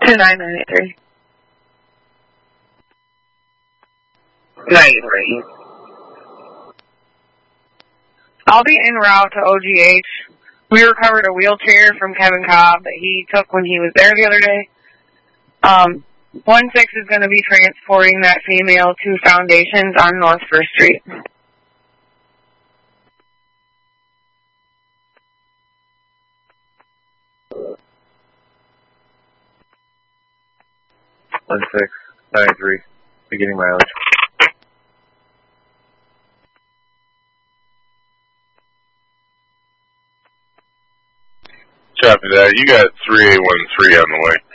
29983. 93. I'll be en route to OGH. We recovered a wheelchair from Kevin Cobb that he took when he was there the other day. 1-6 is going to be transporting that female to Foundations on North 1st Street. One 693, beginning mileage. Copy that. You got 3813 on the way.